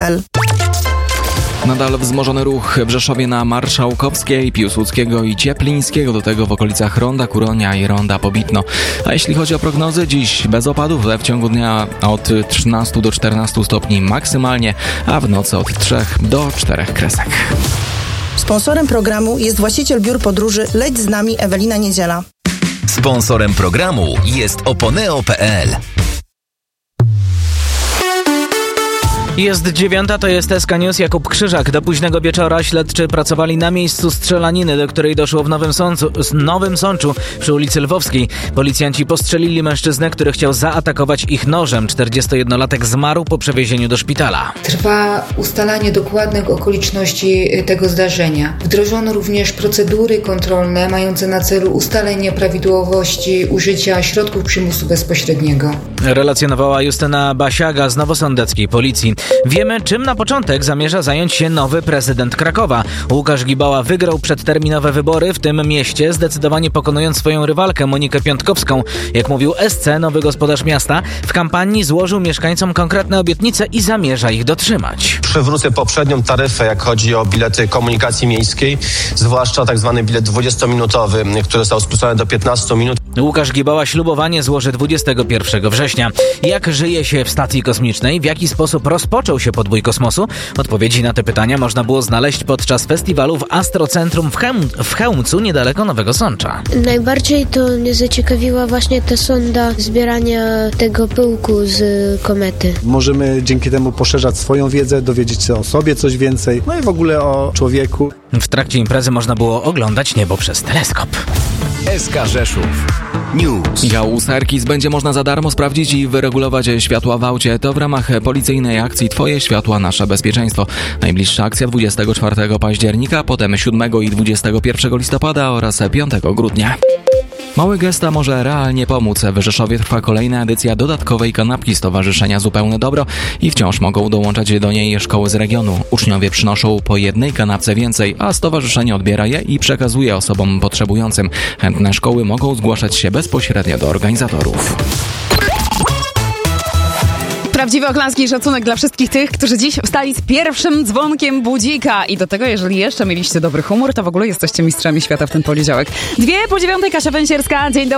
radio.pl. Nadal wzmożony ruch w Rzeszowie na Marszałkowskiej, Piłsudskiego i Cieplińskiego, do tego w okolicach Ronda Kuronia i Ronda Pobitno. A jeśli chodzi o prognozy, dziś bez opadów, w ciągu dnia od 13 do 14 stopni maksymalnie, a w nocy od 3 do 4 kresek. Sponsorem programu jest właściciel biur podróży Leć z nami Ewelina Niedziela. Sponsorem programu jest Oponeo.pl. Jest 9, to jest SK News, Jakub Krzyżak. Do późnego wieczora śledczy pracowali na miejscu strzelaniny, do której doszło w Nowym Sączu przy ulicy Lwowskiej. Policjanci postrzelili mężczyznę, który chciał zaatakować ich nożem. 41-latek zmarł po przewiezieniu do szpitala. Trwa ustalanie dokładnych okoliczności tego zdarzenia. Wdrożono również procedury kontrolne mające na celu ustalenie prawidłowości użycia środków przymusu bezpośredniego. Relacjonowała Justyna Basiaga z Nowosądeckiej Policji. Wiemy, czym na początek zamierza zająć się nowy prezydent Krakowa. Łukasz Gibała wygrał przedterminowe wybory w tym mieście, zdecydowanie pokonując swoją rywalkę Monikę Piątkowską. Jak mówił SC, nowy gospodarz miasta, w kampanii złożył mieszkańcom konkretne obietnice i zamierza ich dotrzymać. Przywrócę poprzednią taryfę, jak chodzi o bilety komunikacji miejskiej, zwłaszcza tak zwany bilet 20-minutowy, który został skrócony do 15 minut. Łukasz Gibała ślubowanie złoży 21 września. Jak żyje się w stacji kosmicznej? W jaki sposób rozpoczął się podbój kosmosu? Odpowiedzi na te pytania można było znaleźć podczas festiwalu w Astrocentrum w Chełmcu, niedaleko Nowego Sącza. Najbardziej to mnie zaciekawiła właśnie ta sonda zbierania tego pyłku z komety. Możemy dzięki temu poszerzać swoją wiedzę, dowiedzieć się o sobie coś więcej, no i w ogóle o człowieku. W trakcie imprezy można było oglądać niebo przez teleskop. SK Rzeszów News. Michał Serkis, będzie można za darmo sprawdzić i wyregulować światła w aucie. To w ramach policyjnej akcji Twoje światła, nasze bezpieczeństwo. Najbliższa akcja 24 października, potem 7 i 21 listopada oraz 5 grudnia. Mały gest może realnie pomóc. W Rzeszowie trwa kolejna edycja dodatkowej kanapki Stowarzyszenia Zupełne Dobro i wciąż mogą dołączać do niej szkoły z regionu. Uczniowie przynoszą po jednej kanapce więcej, a stowarzyszenie odbiera je i przekazuje osobom potrzebującym. Chętne szkoły mogą zgłaszać się bezpośrednio do organizatorów. Prawdziwy oklaski i szacunek dla wszystkich tych, którzy dziś wstali z pierwszym dzwonkiem budzika. I do tego, jeżeli jeszcze mieliście dobry humor, to w ogóle jesteście mistrzami świata w ten poniedziałek. 8:02, Kasia Węsierska, dzień dobry.